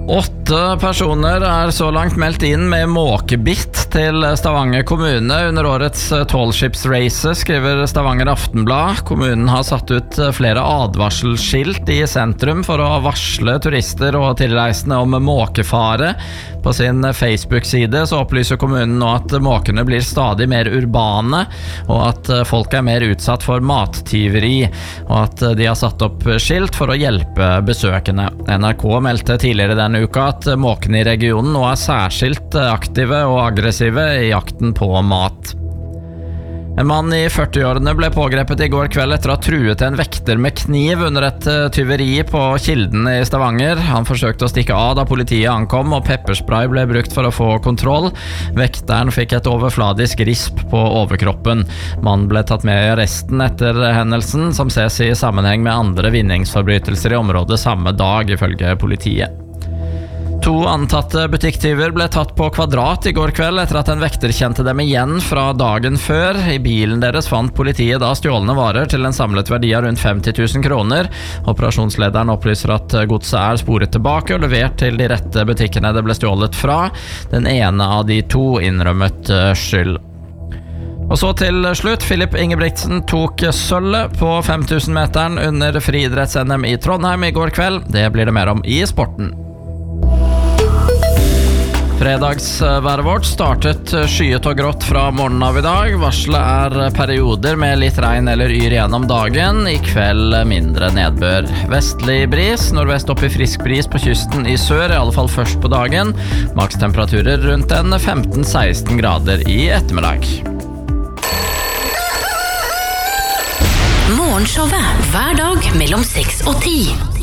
8 personer så langt meldt inn med måkebitt til Stavanger kommune under årets tallskipsrace, skriver Stavanger Aftenblad. Kommunen har satt ut flere advarselskilt i sentrum for å varsle turister og tilreisende om måkefare. På sin Facebook-side så opplyser kommunen nå at måkene blir stadig mer urbane, og at folk mer utsatt for mattyveri, og at de har satt opp skilt for å hjelpe besøkende. NRK meldte tidligere denne uka at måkene i regionen nå særskilt aktive og aggressive i jakten på mat. En mann i 40-årene ble pågrepet i går kveld etter å ha truet en vekter med kniv under et tyveri på Kilden i Stavanger. Han forsøkte å stikke av da politiet ankom, og pepperspray ble brukt for å få kontroll. Vekteren fikk et overfladisk risp på overkroppen. Mannen ble tatt med i arresten etter hendelsen, som ses i sammenheng med andre vinningsforbrytelser i området samme dag, ifølge politiet. 2 antatte butikktyver ble tatt på Kvadrat i går kveld etter at en vekter kjente dem igjen fra dagen før. I bilen deres fant politiet da stjålne varer til en samlet verdi av rundt 50 000 kroner. Operasjonslederen opplyser at godset sporet tilbake og levert til de rette butikkene det ble stjålet fra. Den ene av de 2 innrømmet skyld. Og så til slutt, Filip Ingebrigtsen tok sølvet på 5000-meteren under friidretts-NM i Trondheim i går kveld. Det blir det mer om i sporten. Fredagsværet vårt startet skyet og grått fra morgenen av i dag. Varselet perioder med litt regn eller yr gjennom dagen. I kveld mindre nedbør. Vestlig bris, nordvest opp i frisk bris på kysten i sør, i alle fall først på dagen. Makstemperaturer rundt 15-16 grader i ettermiddag. Morgenshowet hver dag mellom 6 og 10.